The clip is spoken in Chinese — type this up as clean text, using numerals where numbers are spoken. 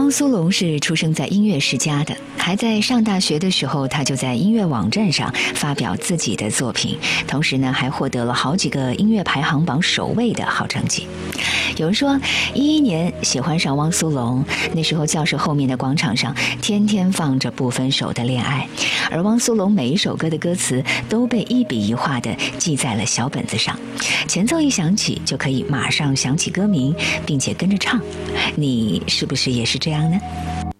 汪苏泷是出生在音乐世家的，还在上大学的时候，他就在音乐网站上发表自己的作品，同时呢，还获得了好几个音乐排行榜首位的好成绩。有人说，11年喜欢上汪苏泷，那时候教室后面的广场上天天放着不分手的恋爱，而汪苏泷每一首歌的歌词都被一笔一画地记在了小本子上，前奏一响起就可以马上想起歌名，并且跟着唱。你是不是也是这样呢？